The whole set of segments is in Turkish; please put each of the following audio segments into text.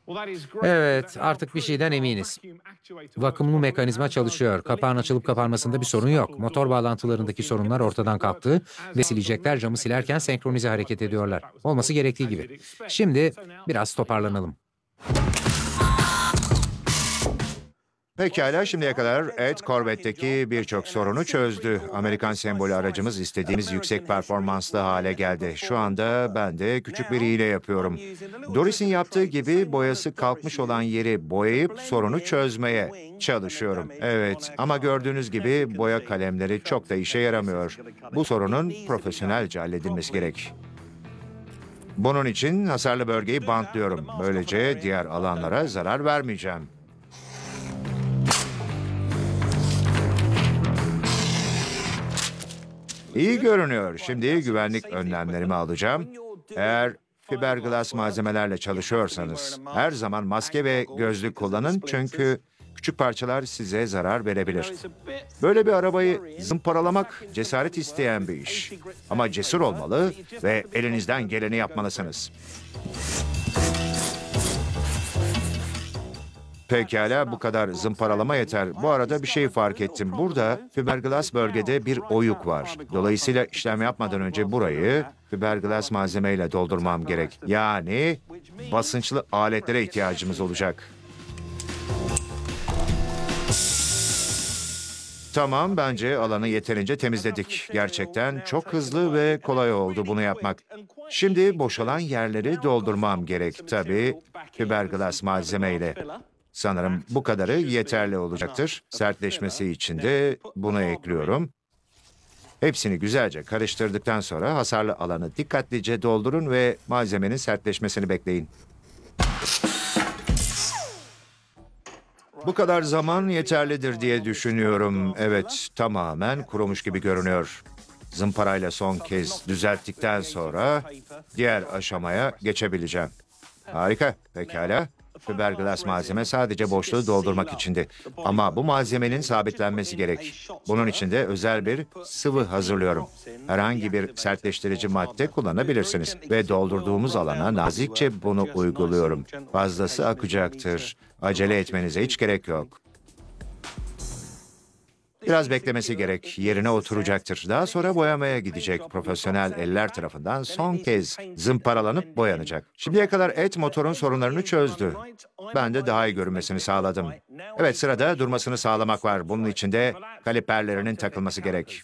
Evet, artık bir şeyden eminiz. Vakumlu mekanizma çalışıyor. Kapağın açılıp kapanmasında bir sorun yok. Motor bağlantılarındaki sorunlar ortadan kalktı ve silecekler camı silerken senkronize hareket ediyorlar. Olması gerektiği gibi. Şimdi biraz toparlanalım. Pekala, şimdiye kadar Ed Corvette'deki birçok sorunu çözdü. Amerikan sembolü aracımız istediğimiz yüksek performanslı hale geldi. Şu anda ben de küçük bir hile yapıyorum. Doris'in yaptığı gibi boyası kalkmış olan yeri boyayıp sorunu çözmeye çalışıyorum. Evet, ama gördüğünüz gibi boya kalemleri çok da işe yaramıyor. Bu sorunun profesyonelce halledilmesi gerek. Bunun için hasarlı bölgeyi bantlıyorum. Böylece diğer alanlara zarar vermeyeceğim. İyi görünüyor. Şimdi güvenlik önlemlerimi alacağım. Eğer fiberglass malzemelerle çalışıyorsanız her zaman maske ve gözlük kullanın çünkü küçük parçalar size zarar verebilir. Böyle bir arabayı zımparalamak cesaret isteyen bir iş. Ama cesur olmalı ve elinizden geleni yapmalısınız. Pekala, bu kadar zımparalama yeter. Bu arada bir şey fark ettim. Burada fiberglass bölgede bir oyuk var. Dolayısıyla işlem yapmadan önce burayı fiberglass malzemeyle doldurmam gerek. Yani basınçlı aletlere ihtiyacımız olacak. Tamam, bence alanı yeterince temizledik. Gerçekten çok hızlı ve kolay oldu bunu yapmak. Şimdi boşalan yerleri doldurmam gerek. Tabii fiberglass malzemeyle. Sanırım bu kadarı yeterli olacaktır. Sertleşmesi için de bunu ekliyorum. Hepsini güzelce karıştırdıktan sonra hasarlı alanı dikkatlice doldurun ve malzemenin sertleşmesini bekleyin. Bu kadar zaman yeterlidir diye düşünüyorum. Evet, tamamen kurumuş gibi görünüyor. Zımparayla son kez düzelttikten sonra diğer aşamaya geçebileceğim. Harika, pekala. Fiberglass malzeme sadece boşluğu doldurmak içindi. Ama bu malzemenin sabitlenmesi gerek. Bunun için de özel bir sıvı hazırlıyorum. Herhangi bir sertleştirici madde kullanabilirsiniz. Ve doldurduğumuz alana nazikçe bunu uyguluyorum. Fazlası akacaktır. Acele etmenize hiç gerek yok. Biraz beklemesi gerek, yerine oturacaktır. Daha sonra boyamaya gidecek. Profesyonel eller tarafından son kez zımparalanıp boyanacak. Şimdiye kadar Ed motorun sorunlarını çözdü. Ben de daha iyi görünmesini sağladım. Evet, sırada durmasını sağlamak var. Bunun için de kaliperlerinin takılması gerek.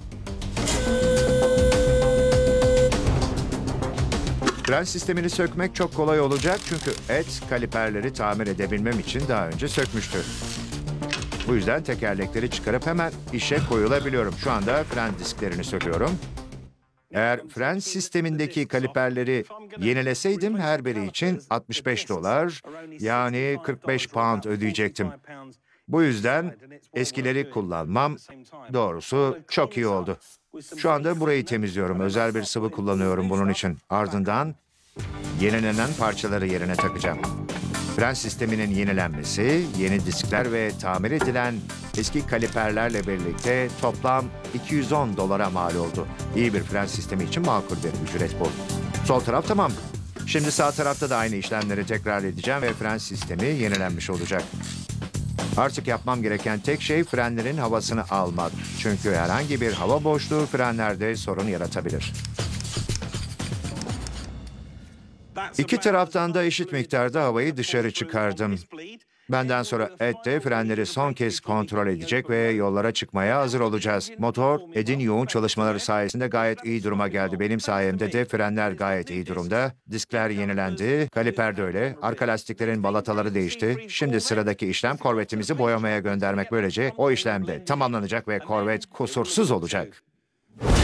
Fren sistemini sökmek çok kolay olacak çünkü Ed kaliperleri tamir edebilmem için daha önce sökmüştü. Bu yüzden tekerlekleri çıkarıp hemen işe koyulabiliyorum. Şu anda fren disklerini söküyorum. Eğer fren sistemindeki kaliperleri yenileseydim her biri için $65 yani 45 pound ödeyecektim. Bu yüzden eskileri kullanmam doğrusu çok iyi oldu. Şu anda burayı temizliyorum. Özel bir sıvı kullanıyorum bunun için. Ardından yenilenen parçaları yerine takacağım. Fren sisteminin yenilenmesi, yeni diskler ve tamir edilen eski kaliperlerle birlikte toplam $210'a mal oldu. İyi bir fren sistemi için makul bir ücret bu. Sol taraf tamam. Şimdi sağ tarafta da aynı işlemleri tekrar edeceğim ve fren sistemi yenilenmiş olacak. Artık yapmam gereken tek şey frenlerin havasını almak. Çünkü herhangi bir hava boşluğu frenlerde sorun yaratabilir. İki taraftan da eşit miktarda havayı dışarı çıkardım. Benden sonra Ed de frenleri son kez kontrol edecek ve yollara çıkmaya hazır olacağız. Motor, Ed'in yoğun çalışmaları sayesinde gayet iyi duruma geldi. Benim sayemde de frenler gayet iyi durumda. Diskler yenilendi, kaliper de öyle. Arka lastiklerin balataları değişti. Şimdi sıradaki işlem Corvette'imizi boyamaya göndermek. Böylece o işlem de tamamlanacak ve Corvette kusursuz olacak.